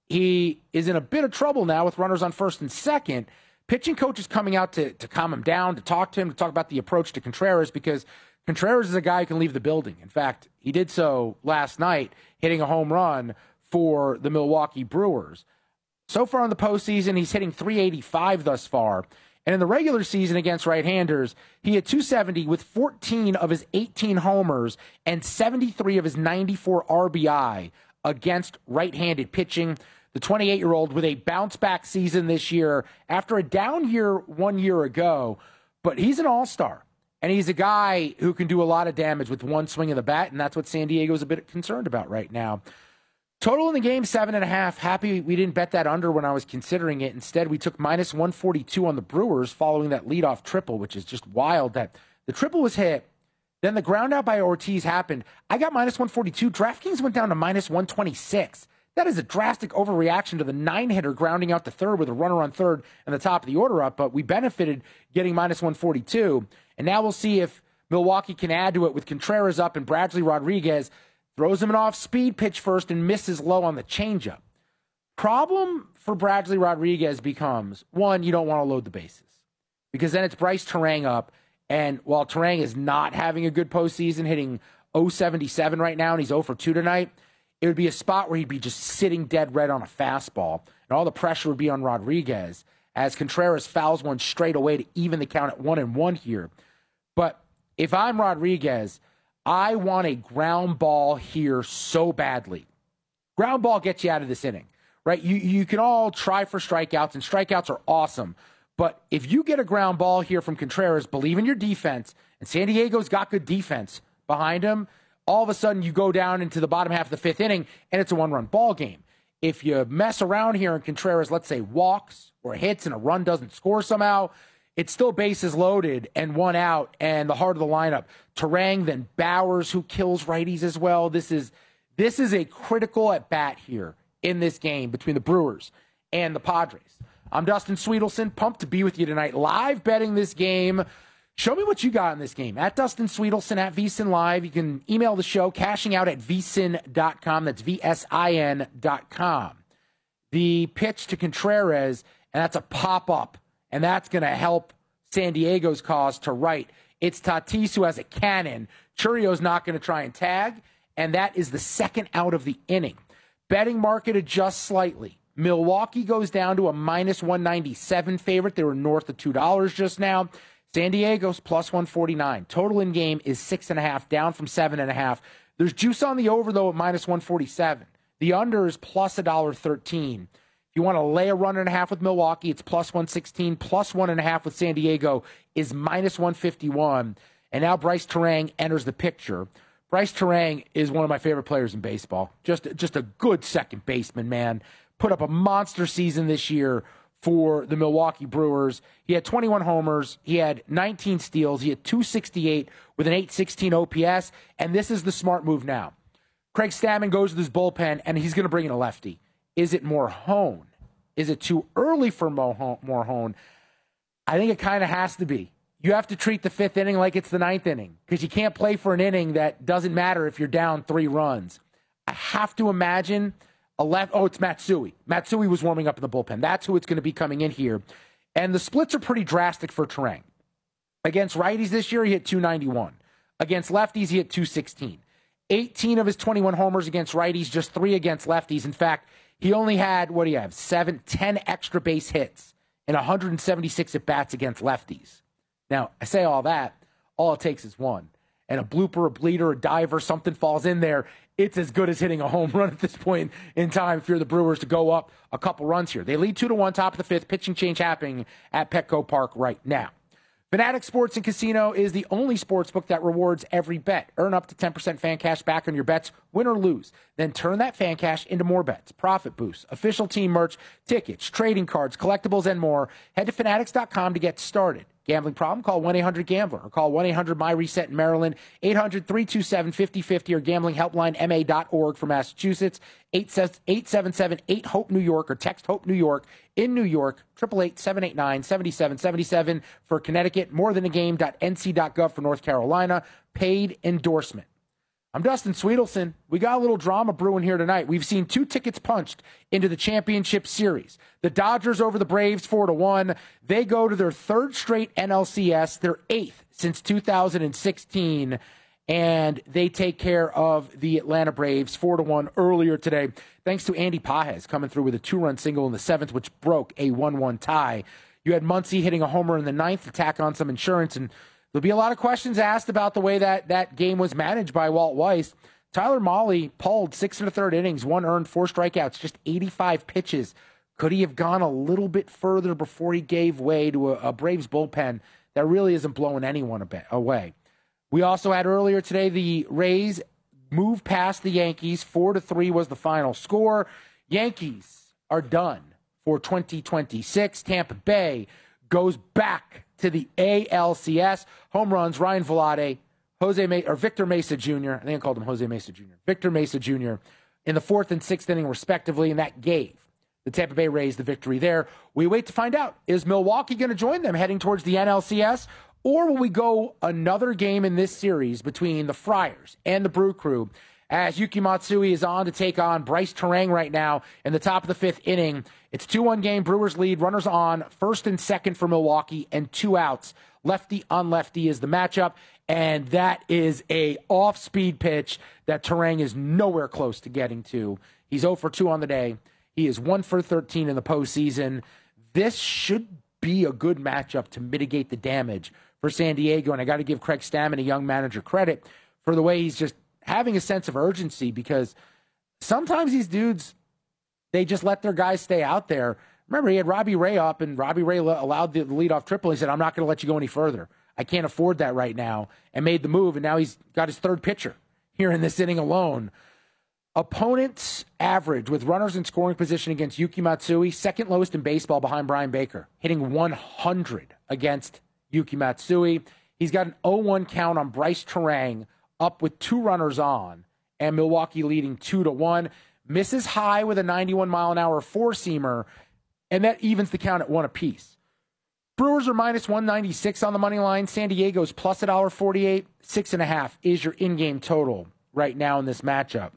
he is in a bit of trouble now with runners on first and second. Pitching coach is coming out to calm him down, to talk to him, to talk about the approach to Contreras, because Contreras is a guy who can leave the building. In fact, he did so last night, hitting a home run for the Milwaukee Brewers. So far in the postseason, he's hitting .385 thus far. And in the regular season against right-handers, he had .270 with 14 of his 18 homers and 73 of his 94 RBI against right-handed pitching. The 28-year-old with a bounce-back season this year after a down year 1 year ago. But he's an all-star, and he's a guy who can do a lot of damage with one swing of the bat, and that's what San Diego's a bit concerned about right now. Total in the game, 7.5. Happy we didn't bet that under when I was considering it. Instead, we took minus 142 on the Brewers following that leadoff triple, which is just wild that the triple was hit. Then the ground out by Ortiz happened. I got minus 142. DraftKings went down to minus 126. That is a drastic overreaction to the 9-hitter grounding out to third with a runner on third and the top of the order up, but we benefited getting minus 142. And now we'll see if Milwaukee can add to it with Contreras up and Bradley Rodriguez throws him an off-speed pitch first and misses low on the changeup. Problem for Bradley Rodriguez becomes, one, you don't want to load the bases because then it's Bryce Terang up. And while Terang is not having a good postseason, hitting .077 right now, and he's 0 for 2 tonight, it would be a spot where he'd be just sitting dead red on a fastball, and all the pressure would be on Rodriguez as Contreras fouls one straight away to even the count at 1-1 here. But if I'm Rodriguez, I want a ground ball here so badly. Ground ball gets you out of this inning, right? You can all try for strikeouts, and strikeouts are awesome. But if you get a ground ball here from Contreras, believe in your defense, and San Diego's got good defense behind him, all of a sudden you go down into the bottom half of the fifth inning, and it's a one-run ball game. If you mess around here and Contreras, let's say, walks or hits and a run doesn't score somehow, it's still bases loaded and one out and the heart of the lineup. Terang, then Bowers, who kills righties as well. This is a critical at-bat here in this game between the Brewers and the Padres. I'm Dustin Sweetelson, pumped to be with you tonight, live betting this game. Show me what you got in this game. At Dustin Sweetelson, at VSiN Live. You can email the show, cashingout@vsin.com. That's VSIN.com. The pitch to Contreras, and that's a pop-up, and that's going to help San Diego's cause to right It's Tatis who has a cannon. Churio's not going to try and tag, and that is the second out of the inning. Betting market adjusts slightly. Milwaukee goes down to a minus 197 favorite. They were north of $2 just now. San Diego's plus 149. Total in game is 6.5, down from 7.5. There's juice on the over, though, at minus 147. The under is plus $1.13. If you want to lay a run and a half with Milwaukee, it's plus 116. Plus 1.5 with San Diego is minus 151. And now Bryce Terang enters the picture. Bryce Terang is one of my favorite players in baseball. Just a good second baseman, man. Put up a monster season this year for the Milwaukee Brewers. He had 21 homers. He had 19 steals. He had 268 with an 816 OPS. And this is the smart move now. Craig Stammen goes to his bullpen, and he's going to bring in a lefty. Is it Morhone? Is it too early for Morhone? I think it kind of has to be. You have to treat the fifth inning like it's the ninth inning because you can't play for an inning that doesn't matter if you're down 3 runs. I have to imagine it's Matsui. Matsui was warming up in the bullpen. That's who it's going to be coming in here. And the splits are pretty drastic for Terang. Against righties this year, he hit 291. Against lefties, he hit 216. 18 of his 21 homers against righties, just 3 against lefties. In fact, he only had, 10 extra base hits and 176 at-bats against lefties. Now, I say all that, all it takes is one. And a blooper, a bleeder, a diver, something falls in there, it's as good as hitting a home run at this point in time if you're the Brewers to go up a couple runs here. They lead 2-1, top of the fifth, pitching change happening at Petco Park right now. Fanatics Sports and Casino is the only sportsbook that rewards every bet. Earn up to 10% fan cash back on your bets, win or lose. Then turn that fan cash into more bets, profit boosts, official team merch, tickets, trading cards, collectibles, and more. Head to fanatics.com to get started. Gambling problem? Call 1-800-GAMBLER or call 1-800-MyReset in Maryland, 800-327-5050 or gamblinghelplinema.org for Massachusetts, 877-8-HOPE-NEW YORK or text HOPE New York in New York, 888-789-7777 for Connecticut, morethanagame.nc.gov for North Carolina, paid endorsement. I'm Dustin Sweetelson. We got a little drama brewing here tonight. We've seen 2 tickets punched into the championship series. The Dodgers over the Braves 4-1. They go to their 3rd straight NLCS, their 8th since 2016, and they take care of the Atlanta Braves 4-1 earlier today, thanks to Andy Pages coming through with a 2-run single in the 7th, which broke a 1-1 tie. You had Muncy hitting a homer in the 9th to tack on some insurance, and there'll be a lot of questions asked about the way that game was managed by Walt Weiss. Tyler Mahle pulled 6 1/3 innings, 1 earned, 4 strikeouts, just 85 pitches. Could he have gone a little bit further before he gave way to a Braves bullpen that really isn't blowing anyone away? We also had earlier today the Rays move past the Yankees. 4-3 was the final score. Yankees are done for 2026. Tampa Bay goes back to the ALCS. Home runs, Ryan Velarde, Victor Mesa Jr. I think I called him Jose Mesa Jr. Victor Mesa Jr. in the 4th and 6th inning, respectively, and that gave the Tampa Bay Rays the victory there. We wait to find out, is Milwaukee going to join them heading towards the NLCS, or will we go another game in this series between the Friars and the Brew Crew as Yuki Matsui is on to take on Bryce Terang right now in the top of the 5th inning? It's 2-1 game. Brewers lead. Runners on. 1st and 2nd for Milwaukee and 2 outs. Lefty on lefty is the matchup. And that is a off-speed pitch that Terang is nowhere close to getting to. He's 0 for 2 on the day. He is 1 for 13 in the postseason. This should be a good matchup to mitigate the damage for San Diego. And I got to give Craig Stammen, a young manager, credit for the way he's just having a sense of urgency, because sometimes these dudes, they just let their guys stay out there. Remember, he had Robbie Ray up, and Robbie Ray allowed the leadoff triple. He said, I'm not going to let you go any further. I can't afford that right now, and made the move, and now he's got his 3rd pitcher here in this inning alone. Opponent's average with runners in scoring position against Yuki Matsui, 2nd lowest in baseball behind Brian Baker, hitting 100 against Yuki Matsui. He's got an 0-1 count on Bryce Terang, up with 2 runners on, and Milwaukee leading 2-1. Misses high with a 91-mile-an-hour 4-seamer, and that evens the count at 1 apiece. Brewers are minus 196 on the money line. San Diego's plus $1.48. 6.5 is your in-game total right now in this matchup.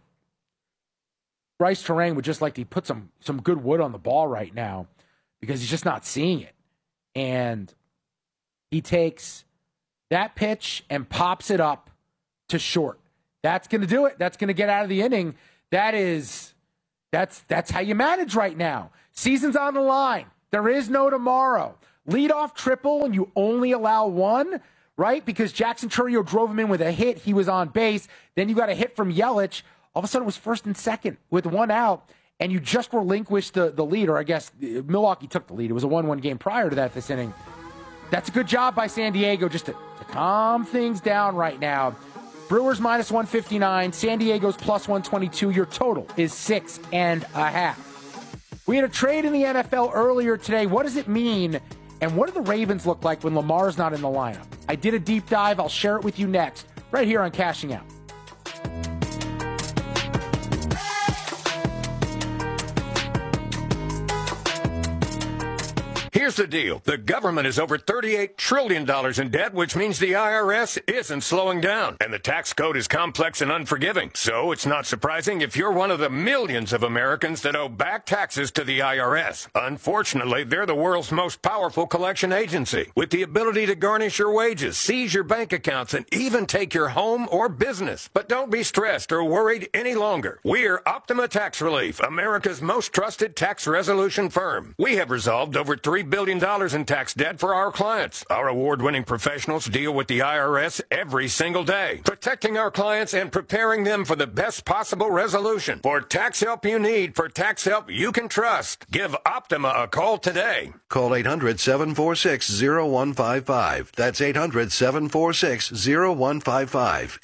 Bryce Terang would just like to put some good wood on the ball right now because he's just not seeing it. And he takes that pitch and pops it up to short. That's going to do it. That's going to get out of the inning. That's how you manage right now. Season's on the line. There is no tomorrow. Leadoff triple and you only allow one, right? Because Jackson Chourio drove him in with a hit. He was on base. Then you got a hit from Yelich. All of a sudden it was first and second with one out, and you just relinquished the lead, or I guess Milwaukee took the lead. It was a 1-1 game prior to that this inning. That's a good job by San Diego just to calm things down right now. Brewers minus 159, San Diego's plus 122. Your total is 6.5. We had a trade in the NFL earlier today. What does it mean? And what do the Ravens look like when Lamar's not in the lineup? I did a deep dive. I'll share it with you next, right here on Cashing Out. Here's the deal. The government is over $38 trillion in debt, which means the IRS isn't slowing down. And the tax code is complex and unforgiving. So it's not surprising if you're one of the millions of Americans that owe back taxes to the IRS. Unfortunately, they're the world's most powerful collection agency, with the ability to garnish your wages, seize your bank accounts, and even take your home or business. But don't be stressed or worried any longer. We're Optima Tax Relief, America's most trusted tax resolution firm. We have resolved over $3 billion in tax debt for our clients. Our award-winning professionals deal with the IRS every single day, protecting our clients and preparing them for the best possible resolution. For tax help you need, for tax help you can trust, give Optima a call today. Call 800-746-0155. That's 800-746-0155.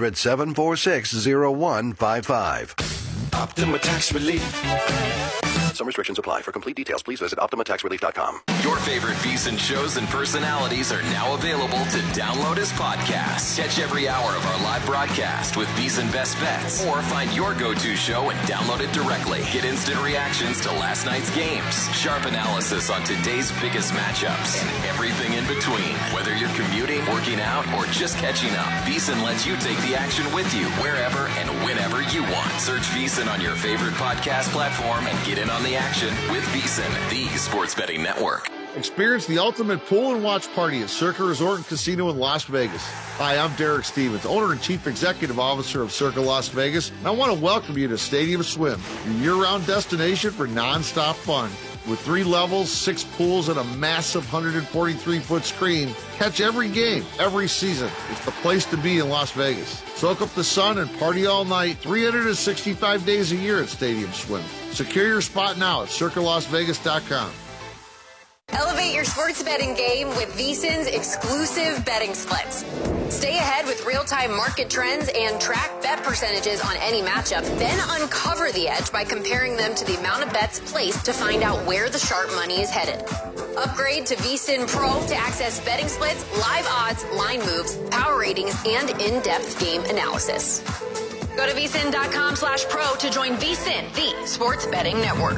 800-746-0155. Optima Tax Relief. Some restrictions apply. For complete details, please visit OptimaTaxRelief.com. Your favorite VEASAN shows and personalities are now available to download as podcasts. Catch every hour of our live broadcast with VEASAN Best Bets, or find your go-to show and download it directly. Get instant reactions to last night's games, sharp analysis on today's biggest matchups, and everything in between. Whether you're commuting, working out, or just catching up, VEASAN lets you take the action with you wherever and whenever you want. Search VEASAN on your favorite podcast platform and get in on the action with VEASAN, the sports betting network. Experience the ultimate pool and watch party at Circa Resort and Casino in Las Vegas. Hi, I'm Derek Stevens, owner and chief executive officer of Circa Las Vegas, and I want to welcome you to Stadium Swim, your year-round destination for non-stop fun. With 3 levels, 6 pools, and a massive 143-foot screen, catch every game, every season. It's the place to be in Las Vegas. Soak up the sun and party all night, 365 days a year at Stadium Swim. Secure your spot now at CircaLasVegas.com. Elevate your sports betting game with VEASAN's exclusive betting splits. Stay ahead with real-time market trends and track bet percentages on any matchup. Then uncover the edge by comparing them to the amount of bets placed to find out where the sharp money is headed. Upgrade to VEASAN Pro to access betting splits, live odds, line moves, power ratings, and in-depth game analysis. Go to VEASAN.com/pro to join VEASAN, the sports betting network.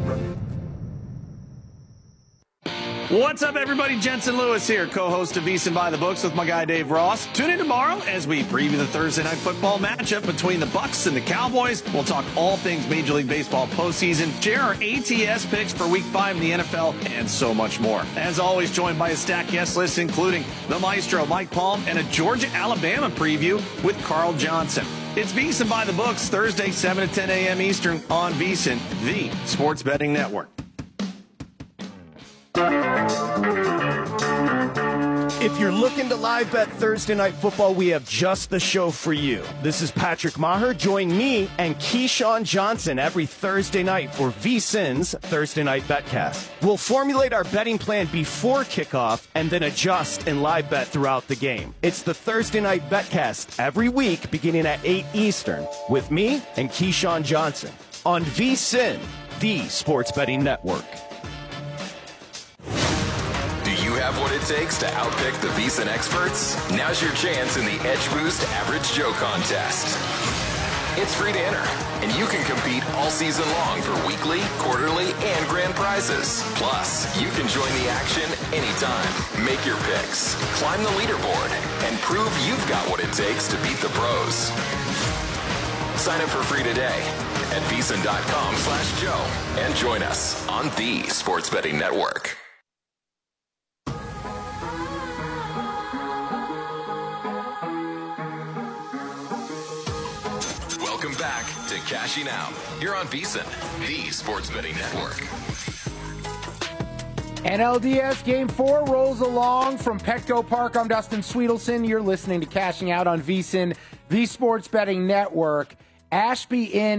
What's up, everybody? Jensen Lewis here, co-host of VEASAN by the Books with my guy Dave Ross. Tune in tomorrow as we preview the Thursday night football matchup between the Bucs and the Cowboys. We'll talk all things Major League Baseball postseason, share our ATS picks for Week 5 in the NFL, and so much more. As always, joined by a stacked guest list, including the Maestro Mike Palm and a Georgia-Alabama preview with Carl Johnson. It's VEASAN by the Books, Thursday, 7 to 10 a.m. Eastern on VEASAN, the sports betting network. If you're looking to live bet Thursday Night Football, we have just the show for you. This is Patrick Maher. Join me and Keyshawn Johnson every Thursday night for VEASAN's Thursday Night Betcast. We'll formulate our betting plan before kickoff and then adjust and live bet throughout the game. It's the Thursday Night Betcast every week beginning at 8 Eastern with me and Keyshawn Johnson on VEASAN, the sports betting network. Have what it takes to outpick the VEASAN experts? Now's your chance in the Edge Boost Average Joe contest. It's free to enter, and you can compete all season long for weekly, quarterly, and grand prizes. Plus, you can join the action anytime. Make your picks, climb the leaderboard, and prove you've got what it takes to beat the pros. Sign up for free today at VEASAN.com/Joe and join us on the Sports Betting Network. to Cashing Out here on VSiN, the Sports Betting Network. NLDS Game 4 rolls along from Petco Park. I'm Dustin Sweetelson. You're listening to Cashing Out on VSiN, the Sports Betting Network. Ashby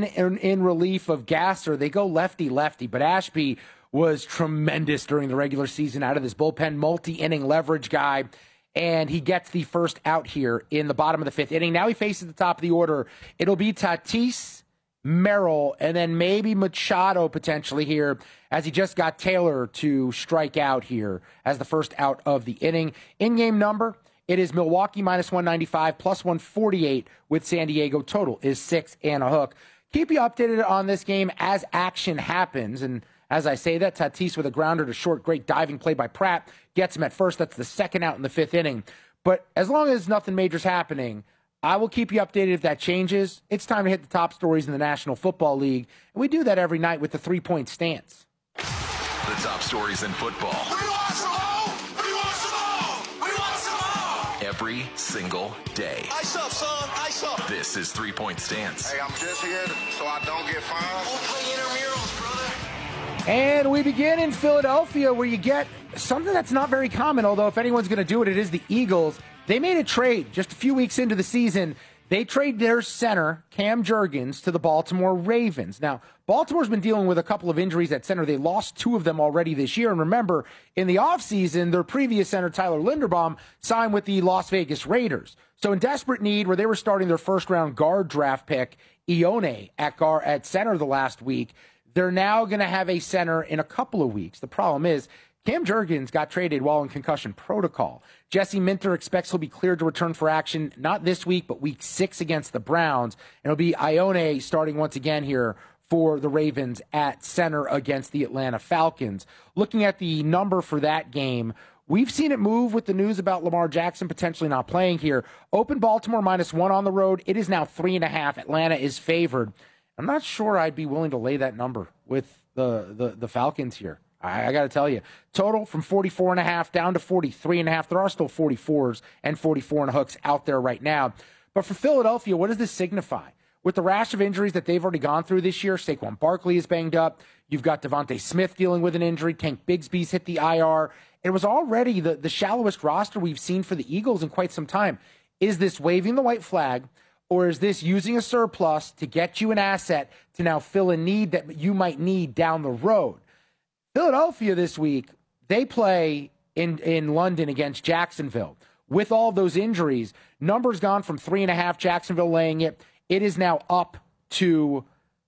in relief of Gasser. They go lefty-lefty, but Ashby was tremendous during the regular season out of this bullpen, multi-inning leverage guy, and he gets the first out here in the bottom of the fifth inning. Now he faces the top of the order. It'll be Tatis, Merrill, and then maybe Machado potentially here, as he just got Taylor to strike out here as the first out of the inning. In-game number, it is Milwaukee minus 195, plus 148 with San Diego. Total is 6 and a hook. Keep you updated on this game as action happens. And as I say that, Tatis with a grounder to short, great diving play by Pratt, gets him at first. That's the second out in the fifth inning. But as long as nothing major's happening, I will keep you updated if that changes. It's time to hit the top stories in the National Football League, and we do that every night with the 3-point stance. The top stories in football. We want some more! We want some more! We want some more! Every single day. Ice up, son! Ice up! This is 3-point stance. Hey, I'm just here so I don't get fined. Don't play intramurals, brother. And we begin in Philadelphia, where you get something that's not very common, although if anyone's going to do it, it is the Eagles. They made a trade just a few weeks into the season. They trade their center, Cam Jurgens, to the Baltimore Ravens. Now, Baltimore's been dealing with a couple of injuries at center. They lost 2 of them already this year. And remember, in the offseason, their previous center, Tyler Linderbaum, signed with the Las Vegas Raiders. So in desperate need, where they were starting their first-round guard draft pick, Ione, at center the last week, they're now going to have a center in a couple of weeks. The problem is, Cam Jurgens got traded while in concussion protocol. Jesse Minter expects he'll be cleared to return for action, not this week, but week 6 against the Browns. And it'll be Ione starting once again here for the Ravens at center against the Atlanta Falcons. Looking at the number for that game, we've seen it move with the news about Lamar Jackson potentially not playing here. Open Baltimore -1 on the road. It is now 3.5. Atlanta is favored. I'm not sure I'd be willing to lay that number with the Falcons here. I got to tell you, total from 44.5 down to 43.5. There are still 44s and 44 hooks out there right now. But for Philadelphia, what does this signify? With the rash of injuries that they've already gone through this year, Saquon Barkley is banged up. You've got Devontae Smith dealing with an injury. Tank Bigsby's hit the IR. It was already the shallowest roster we've seen for the Eagles in quite some time. Is this waving the white flag, or is this using a surplus to get you an asset to now fill a need that you might need down the road? Philadelphia this week, they play in London against Jacksonville. With all those injuries, numbers gone from 3.5, Jacksonville laying it. It is now up to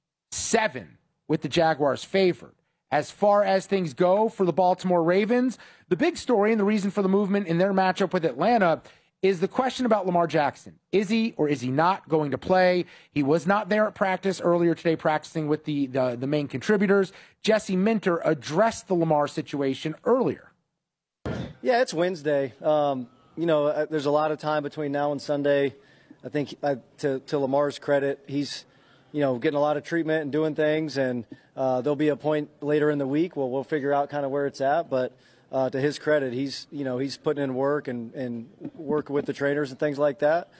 7 with the Jaguars favored. As far as things go for the Baltimore Ravens, the big story and the reason for the movement in their matchup with Atlanta is the question about Lamar Jackson. Is he or is he not going to play? He was not there at practice earlier today practicing with the main contributors. Jesse Minter addressed the Lamar situation earlier. Yeah, it's Wednesday. There's a lot of time between now and Sunday. I think to Lamar's credit, he's getting a lot of treatment and doing things, and there'll be a point later in the week where we'll figure out kind of where it's at, but to his credit, he's putting in work and working with the trainers and things like that.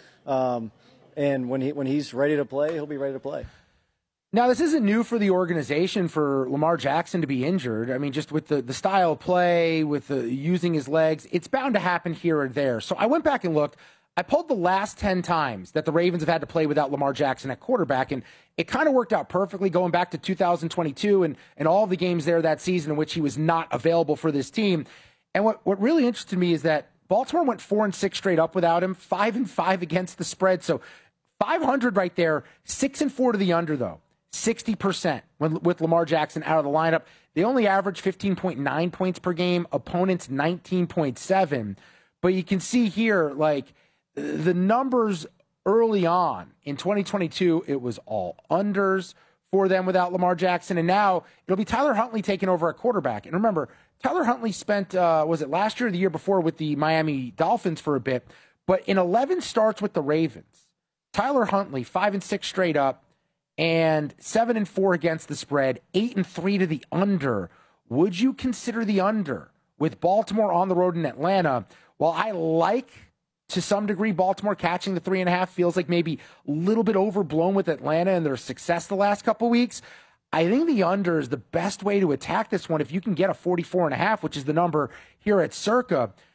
And when he's ready to play, he'll be ready to play. Now, this isn't new for the organization for Lamar Jackson to be injured. I mean, just with the style of play, with using his legs, it's bound to happen here or there. So I went back and looked. I pulled the last 10 times that the Ravens have had to play without Lamar Jackson at quarterback, and it kind of worked out perfectly going back to 2022 and all the games there that season in which he was not available for this team. And what really interested me is that Baltimore went 4-6 straight up without him, 5-5 against the spread. So 500 right there, 6-4 to the under, though. 60% with Lamar Jackson out of the lineup. They only average 15.9 points per game, opponents 19.7. But you can see here, like, the numbers early on in 2022, it was all unders for them without Lamar Jackson. And now it'll be Tyler Huntley taking over at quarterback. And remember, Tyler Huntley spent, was it last year or the year before with the Miami Dolphins for a bit? But in 11 starts with the Ravens, Tyler Huntley, 5-6 straight up, and 7-4 against the spread, 8-3 to the under. Would you consider the under with Baltimore on the road in Atlanta? While I like to some degree, Baltimore catching the 3.5 feels like maybe a little bit overblown with Atlanta and their success the last couple weeks. I think the under is the best way to attack this one. If you can get a 44.5, which is the number here at Circa,